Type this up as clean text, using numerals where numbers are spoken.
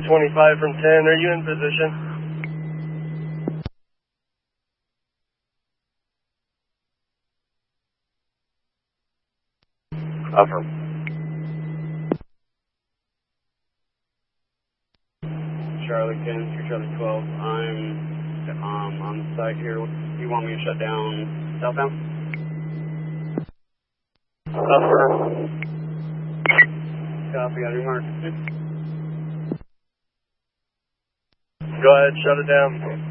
25 from 10, are you in position? Affirm. Charlie 10, through Charlie 12, I'm on the site here. You want me to shut down southbound? Affirm. Copy, on your mark. Go ahead, shut it down.